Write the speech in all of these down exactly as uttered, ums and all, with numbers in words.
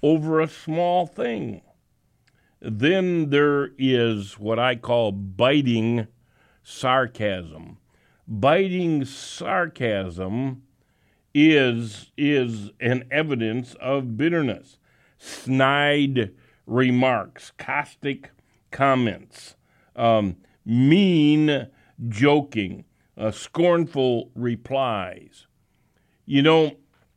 over a small thing. Then there is what I call biting sarcasm. Biting sarcasm is, is an evidence of bitterness. Snide remarks, caustic comments, um, mean joking, uh, scornful replies. You know,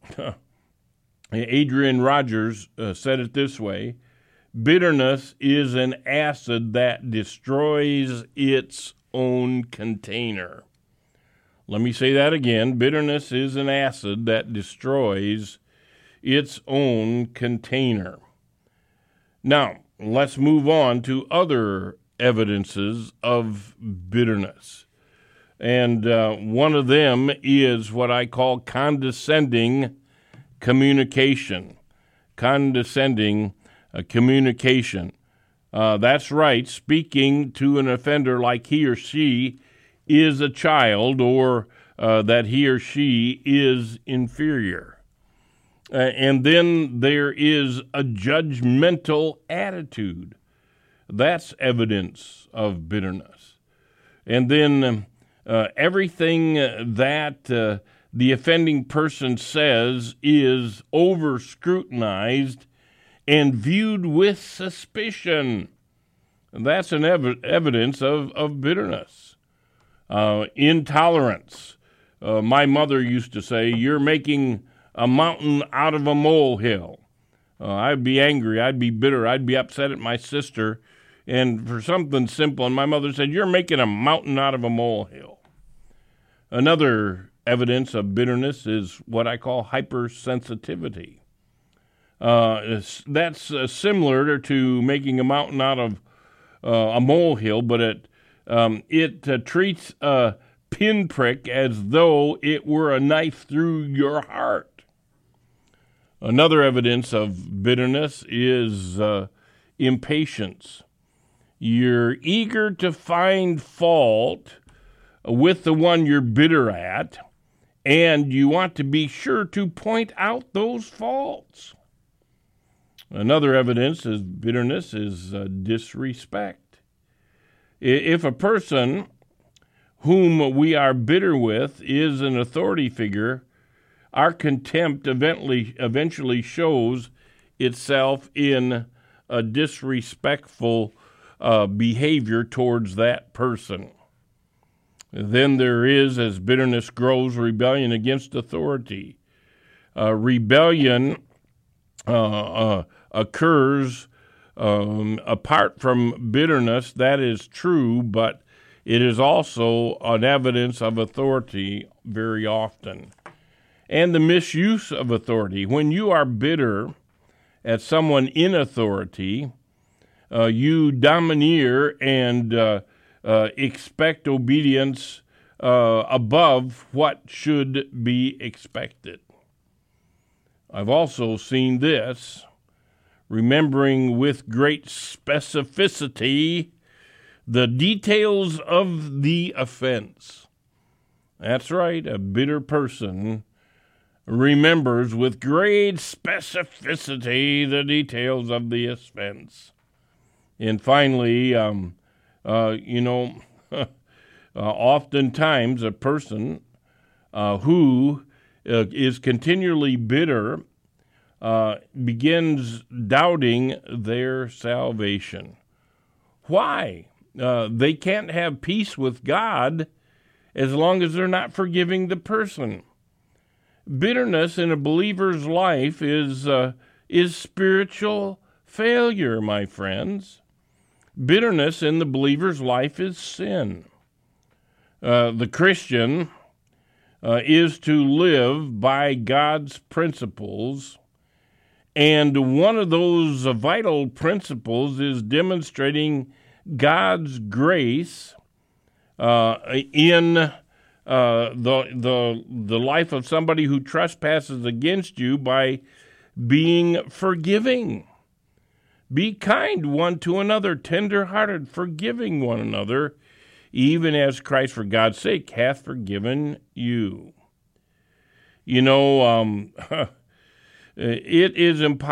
Adrian Rogers uh, said it this way: bitterness is an acid that destroys its own container. Let me say that again. Bitterness is an acid that destroys its own container. Now, let's move on to other evidences of bitterness. And uh, one of them is what I call condescending communication. Condescending uh, communication. Uh, that's right, speaking to an offender like he or she is a child, or uh, that he or she is inferior. Uh, and then there is a judgmental attitude. That's evidence of bitterness. And then um, uh, everything that uh, the offending person says is over-scrutinized and viewed with suspicion. That's an ev- evidence of, of bitterness. Uh, intolerance. Uh, my mother used to say, "You're making a mountain out of a molehill." Uh, I'd be angry. I'd be bitter. I'd be upset at my sister, and for something simple. And my mother said, "You're making a mountain out of a molehill." Another evidence of bitterness is what I call hypersensitivity. Uh, that's uh, similar to making a mountain out of uh, a molehill, but it Um, it uh, treats a pinprick as though it were a knife through your heart. Another evidence of bitterness is uh, impatience. You're eager to find fault with the one you're bitter at, and you want to be sure to point out those faults. Another evidence of bitterness is uh, disrespect. If a person whom we are bitter with is an authority figure, our contempt eventually, eventually shows itself in a disrespectful uh, behavior towards that person. Then there is, as bitterness grows, rebellion against authority. Uh, rebellion uh, uh, occurs Um, apart from bitterness. That is true, but it is also an evidence of authority very often. And the misuse of authority. When you are bitter at someone in authority, uh, you domineer and uh, uh, expect obedience uh, above what should be expected. I've also seen this: remembering with great specificity the details of the offense. That's right, a bitter person remembers with great specificity the details of the offense. And finally, um, uh, you know, uh, oftentimes a person uh, who uh, is continually bitter Uh, begins doubting their salvation. Why? Uh, they can't have peace with God as long as they're not forgiving the person. Bitterness in a believer's life is uh, is spiritual failure, my friends. Bitterness in the believer's life is sin. Uh, the Christian uh, is to live by God's principles. And one of those vital principles is demonstrating God's grace uh, in uh, the the the life of somebody who trespasses against you by being forgiving. Be kind one to another, tender-hearted, forgiving one another, even as Christ, for God's sake, hath forgiven you. You know, um, it is impossible.